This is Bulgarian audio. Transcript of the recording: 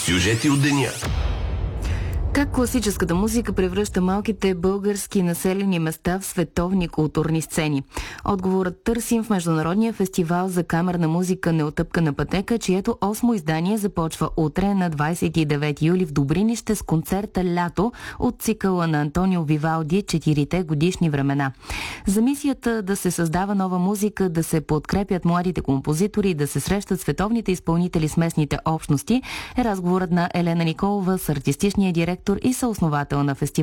Сюжети от деня. Как класическата музика превръща малките български населени места в световни културни сцени? Отговорът търсим в Международния фестивал за камерна музика Неотъпкана пътека, чието 8-о издание започва утре на 29 юли в Добринище с концерта «Лято» от цикъла на Антонио Вивалди «Четирите годишни времена». За мисията да се създава нова музика, да се подкрепят младите композитори и да се срещат световните изпълнители с местните общности е разговорът на Елена Николова с артистичния директор и съосновател на фестивал